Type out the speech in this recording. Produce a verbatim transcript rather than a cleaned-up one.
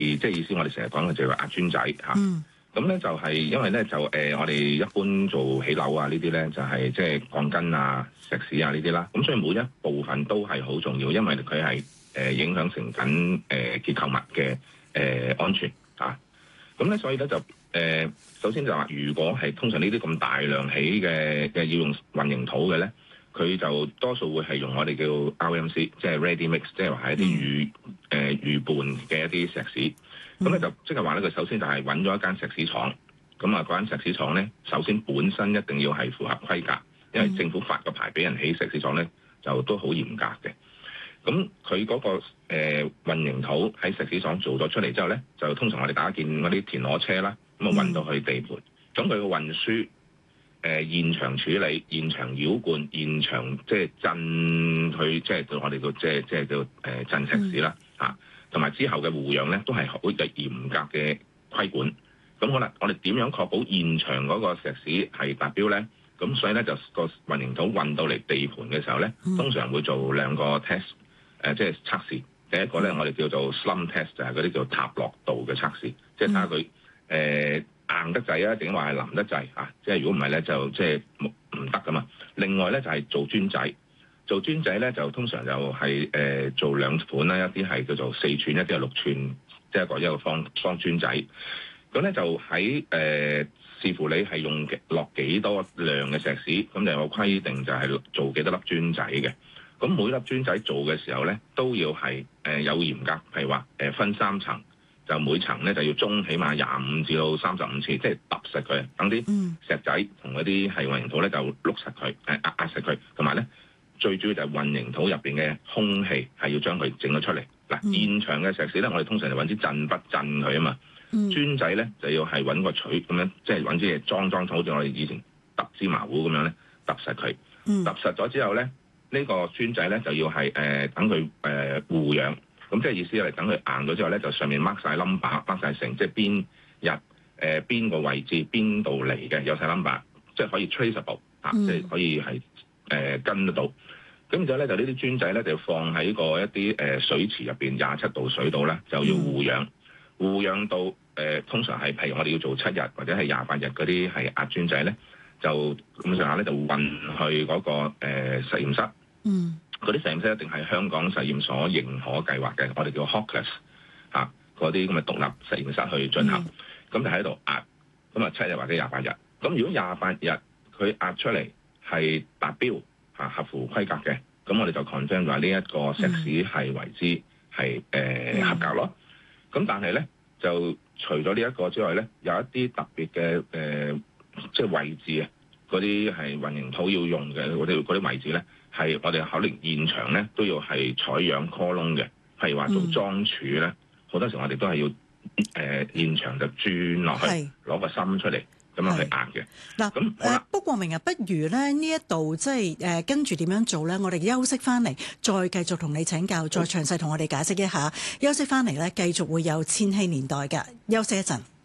即係意思我哋成日講嘅就係壓磚仔嚇。 嗯咁咧就係因為咧就誒、呃、我哋一般做起樓啊呢啲咧就係即係鋼筋啊、石屎啊呢啲啦，咁所以每一部分都係好重要，因為佢係誒影響成緊誒、呃、結構物嘅誒、呃、安全啊。咁咧所以咧就誒、呃、首先就話，如果係通常呢啲咁大量起嘅嘅要用混凝土嘅咧，佢就多數會係用我哋叫 R M C，即係 ready mix，即係話係一啲預誒預拌嘅一啲石屎。咁咧、嗯、就即係話咧，佢首先就係揾咗一間石屎廠，咁啊嗰間石屎廠咧，首先本身一定要係符合規格，因為政府發個牌俾人起石屎廠咧，就都好嚴格嘅。咁佢嗰個誒混凝土喺石屎廠做咗出嚟之後咧，就通常我哋大家見嗰啲田螺車啦，咁啊運到去地盤，咁佢個運輸誒、呃、現場處理、現場繞灌、現場即係震去，即係對我哋個即係即係叫誒震石屎啦嚇。嗯同埋之後嘅護養咧，都係好嘅嚴格嘅規管。咁好啦，我哋點樣確保現場嗰個石屎係達標咧？咁所以咧就個混凝土運到嚟地盤嘅時候咧，通常會做兩個 test，誒、呃、即係測試。第一個咧，我哋叫做 slump test，就係嗰啲叫塌落度嘅測試，即係睇下佢誒硬得滯啊，定話係腍得滯啊？即係如果唔係咧，就即係唔得噶嘛。另外咧就係、是、做磚仔。做磚仔咧就通常就係、是、誒、呃、做兩款啦，一啲係叫做四寸，一啲係六寸，即係一個一個方方磚仔。咁咧就喺誒、呃、視乎你係用落幾多量嘅石屎，咁就有個規定就係做幾多粒磚仔嘅。咁每粒磚仔做嘅時候咧都要係誒、呃、有嚴格，譬如話誒、呃、分三層，就每層咧就要中起碼廿五至到三十五次，即係揼實佢，等啲石仔同嗰啲係混凝土咧就碌實佢，誒壓壓實佢，同埋咧。最主要就係混凝土入邊嘅空氣係要將佢整咗出嚟。嗱、嗯，現場嘅石屎咧，我哋通常就揾支震筆震佢啊嘛。嗯、磚仔咧就要係揾個錘咁樣，即係揾支嘢裝裝好似我哋以前揼芝麻糊咁樣咧，揼實佢。揼、嗯、實咗之後咧，呢、呢個磚仔咧就要係誒、呃、等佢誒護養。咁即係意思係等佢硬咗之後咧，就上面 mark 晒 number，mark 晒成，即係邊日誒邊個位置邊度嚟嘅，有晒 number，即係可以 traceable 啊，嗯、即係可以係誒、呃、跟得到。咁然之後咧，就呢啲磚仔咧就放喺個一啲誒、呃、水池入邊，廿七度水度咧就要護養，護養到誒、呃、通常係譬如我哋要做七日或者係廿八日嗰啲係壓磚仔咧，就咁上下咧就運去嗰、那個誒、呃、實驗室。嗯，嗰啲實驗室一定係香港實驗所認可計劃嘅，我哋叫 Hawkless 嚇嗰啲咁嘅獨立實驗室去進行。咁、嗯、就喺度壓，咁啊七日或者廿八日。咁如果廿八日佢壓出嚟係達標。啊，合乎規格嘅，咁我哋就 confirm 話呢一個石屎係為之係誒、呃、合格咯。咁但係咧，就除咗呢一個之外咧，有一啲特別嘅誒、呃，即係位置啊，嗰啲係混凝土要用嘅嗰啲嗰啲位置咧，係我哋可能現場咧都要係採樣 call 窿嘅，譬如話做樁柱咧，好、嗯、多時我哋都係要誒、呃、現場就鑽落去，攞個芯出嚟。咁樣去壓嘅嗱，咁誒卜國明啊，不如咧呢一度即係誒跟住點樣做咧？我哋休息翻嚟，再繼續同你請教，再詳細同我哋解釋一下。休息翻嚟咧，繼續會有千禧年代嘅，休息一陣。